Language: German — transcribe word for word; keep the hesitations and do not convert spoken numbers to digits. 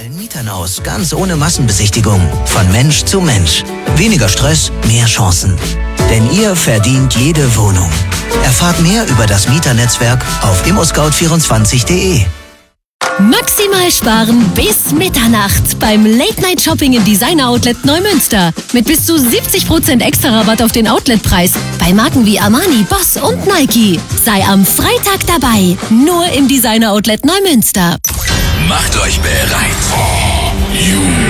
aktuellen Mietern aus, ganz ohne Massenbesichtigung. Von Mensch zu Mensch. Weniger Stress, mehr Chancen. Denn ihr verdient jede Wohnung. Erfahrt mehr über das Mieternetzwerk auf immoscout vierundzwanzig punkt de. Maximal sparen bis Mitternacht beim Late-Night-Shopping im Designer-Outlet Neumünster. Mit bis zu siebzig Prozent extra Rabatt auf den Outletpreis bei Marken wie Armani, Boss und Nike. Sei am Freitag dabei, nur im Designer-Outlet Neumünster. Macht euch bereit. You